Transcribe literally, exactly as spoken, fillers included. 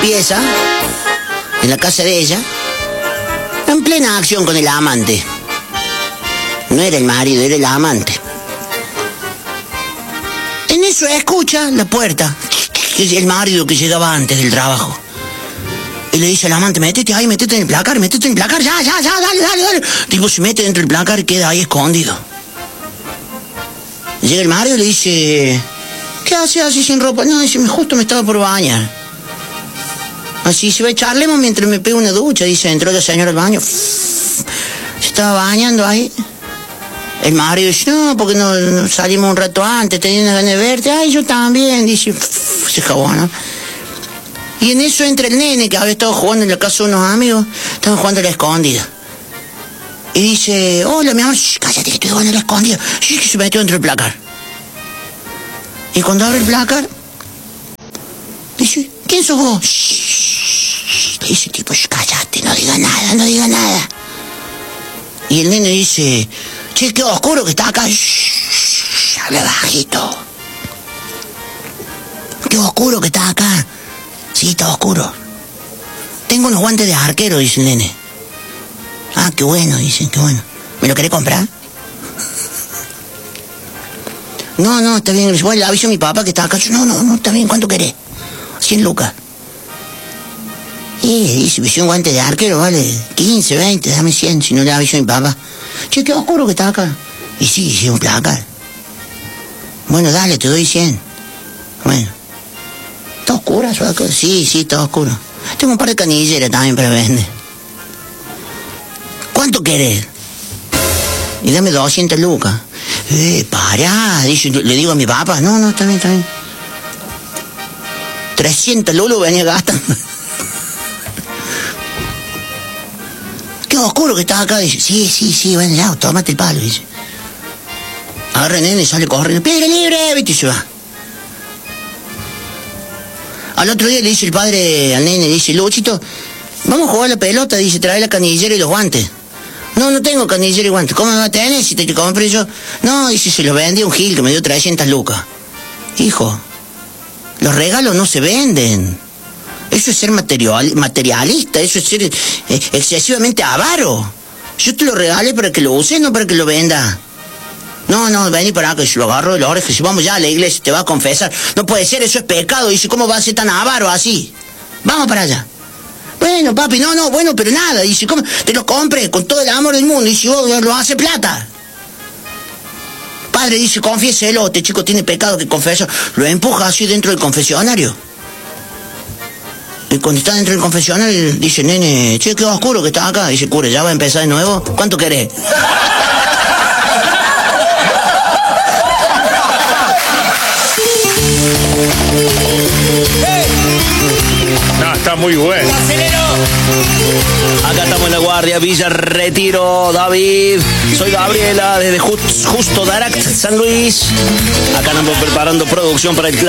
pieza, en la casa de ella, en plena acción con el amante. No era el marido, era el amante. En eso escucha la puerta, el marido que llegaba antes del trabajo. Y le dice al amante, métete ahí, métete en el placar, métete en el placar, ya, ya, ya, dale, dale, dale. Tipo, se mete dentro del placar y queda ahí escondido. Llega el marido y le dice, ¿qué hace así sin ropa? No, dice, justo me estaba por bañar. Así se va, charlemos mientras me pego una ducha, dice, entró la señora al baño. Se estaba bañando ahí. El marido dice, no, porque no, no salimos un rato antes, tenía ganas de verte. Ay, yo también, dice, se acabó, ¿no? Y en eso entra el nene que había estado jugando en la casa de unos amigos, estaban jugando a la escondida. Y dice, hola, mi amor, shh, cállate que estoy jugando a la escondida. Shh, que se metió dentro del placar. Y cuando abre el placar, dice, ¿quién sos vos? Shh, le dice tipo, shh, cállate, no diga nada, no diga nada. Y el nene dice, che, qué oscuro que está acá. Shh, habla bajito. Qué oscuro que está acá. Sí, está oscuro. Tengo unos guantes de arquero, dice el nene. Ah, qué bueno, dicen, qué bueno. ¿Me lo querés comprar? No, no, está bien. Bueno, le aviso a mi papá que está acá. No, no, no, está bien. ¿Cuánto querés? cien lucas. Y dice, si un guante de arquero vale quince, veinte, dame cien, si no le aviso a mi papá. Che, qué oscuro que está acá. Y sí, sí, un placar. Bueno, dale, te doy cien. Bueno. ¿Está oscura su acá? Sí, sí, está oscuro. Tengo un par de canilleras también para vender. ¿Cuánto querés? Y dame doscientas lucas. Eh, pará, dice, le digo a mi papá. No, no, está bien, está bien. trescientas lulos venía gastando. Qué oscuro que estás acá. Dice, sí, sí, sí, bueno, ya, tómate el palo, dice. Agarra el nene y sale corriendo. ¡Piedra libre! Viste, y se va. Al otro día le dice el padre al nene, dice, Luchito, vamos a jugar a la pelota, dice, trae la canillera y los guantes. No, no tengo canillera y guantes. ¿Cómo me va a tener si te, te compré yo? No, dice, se los vendí a un gil que me dio trescientas lucas. Hijo, los regalos no se venden. Eso es ser material, materialista, eso es ser eh, excesivamente avaro. Yo te lo regalé para que lo uses, no para que lo venda. No, no, vení para acá, que se lo agarro de la oreja, si vamos ya a la iglesia, te va a confesar. No puede ser, eso es pecado. Dice, ¿cómo va a ser tan avaro así? Vamos para allá. Bueno, papi, no, no, bueno, pero nada. Dice, ¿cómo? Te lo compré con todo el amor del mundo. Dice, vos lo hace plata. Padre, dice, confiéselo, este chico tiene pecado que confesar. Lo empuja así dentro del confesionario. Y cuando está dentro del confesionario, dice, nene, che, qué oscuro que está acá. Dice, cura, ¿ya va a empezar de nuevo? ¿Cuánto querés? No, está muy bueno. Acá estamos en la guardia, Villa Retiro, David. Soy Gabriela, desde Just, Justo Daract, San Luis. Acá andamos preparando producción para el